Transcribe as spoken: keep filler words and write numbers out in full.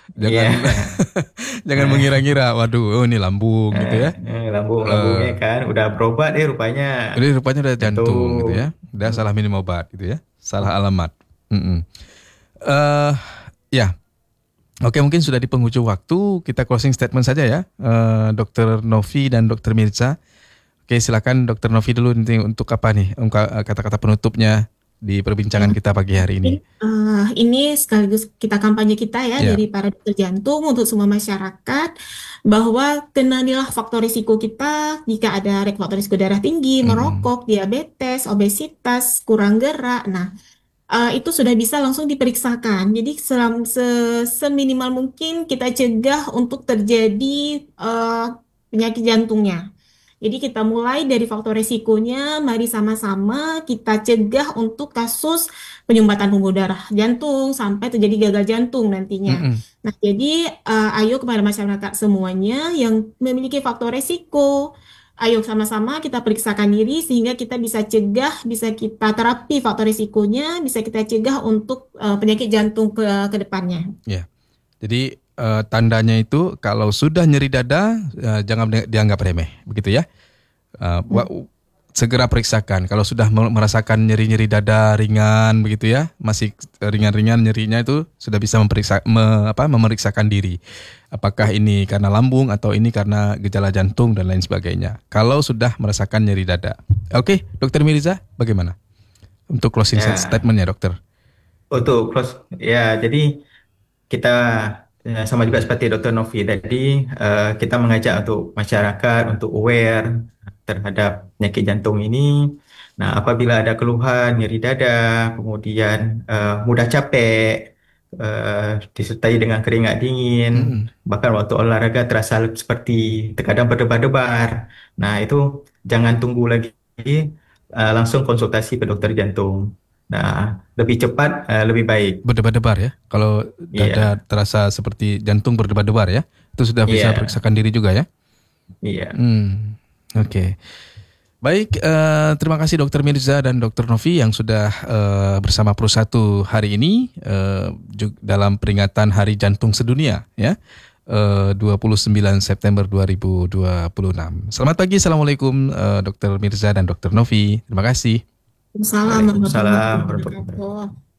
Jangan Iya. jangan mengira-ngira, waduh, oh ini lambung gitu Eh, ya. eh, lambung Eh, lambungnya kan udah berobat deh rupanya ini rupanya udah jantung gitu ya. jantung. Udah Hmm. salah minum obat gitu ya. Salah alamat. Mm-mm. Eh, ya, oke mungkin sudah di penghujung waktu, kita closing statement saja ya, eh, dokter Novi dan dokter Mirza. Oke, silakan dokter Novi dulu nanti untuk apa nih, ungka- kata-kata penutupnya di Ya, perbincangan kita pagi hari ini. mungkin eh, ini sekaligus kita kampanye kita ya Ya. dari para dokter jantung untuk semua masyarakat bahwa kenalilah faktor risiko kita jika ada re- faktor risiko darah tinggi, Mm-mm. merokok, diabetes, obesitas, kurang gerak. Nah, eh, itu sudah bisa langsung diperiksakan. Jadi selam, se- seminimal mungkin kita cegah untuk terjadi eh, penyakit jantungnya. Jadi kita mulai dari faktor resikonya, mari sama-sama kita cegah untuk kasus penyumbatan pembuluh darah jantung sampai terjadi gagal jantung nantinya. Mm-mm. Nah, jadi eh, ayo kepada masyarakat semuanya yang memiliki faktor resiko, ayo sama-sama kita periksakan diri sehingga kita bisa cegah, bisa kita terapi faktor risikonya, bisa kita cegah untuk eh, penyakit jantung ke ke depannya. Ya. Jadi eh, tandanya itu kalau sudah nyeri dada, eh, jangan di- dianggap remeh, begitu ya. Eh, wa- segera periksakan. Kalau sudah me- merasakan nyeri-nyeri dada ringan, begitu ya, masih ringan-ringan nyerinya itu sudah bisa memeriksa, me- apa, memeriksakan diri. Apakah ini karena lambung atau ini karena gejala jantung dan lain sebagainya. Kalau sudah merasakan nyeri dada. Oke, dokter Mirza, bagaimana untuk closing Ya, statement ya dokter? untuk close ya jadi kita ya, sama juga seperti dokter Novi tadi, eh, kita mengajak untuk masyarakat untuk aware terhadap penyakit jantung ini. Nah, apabila ada keluhan nyeri dada, kemudian eh, mudah capek, eh, disertai dengan keringat dingin, Mm-mm. bahkan waktu olahraga terasa seperti terkadang berdebar-debar. Nah, itu jangan tunggu lagi, eh, langsung konsultasi ke dokter jantung. Nah, lebih cepat, eh, lebih baik. Berdebar-debar ya. Kalau dada Iya, terasa seperti jantung berdebar-debar ya, itu sudah bisa iya, periksakan diri juga ya. iya. Hmm, oke. Baik, eh, terima kasih dokter Mirza dan dokter Novi yang sudah eh, bersama Prusatu hari ini eh, ju- dalam peringatan Hari Jantung Sedunia ya. eh, dua puluh sembilan September dua ribu dua puluh enam. Selamat pagi, Assalamualaikum eh, dokter Mirza dan dokter Novi. Terima kasih. Assalamualaikum warahmatullahi Waalaikumsalam warahmatullahi wabarakatuh. wabarakatuh.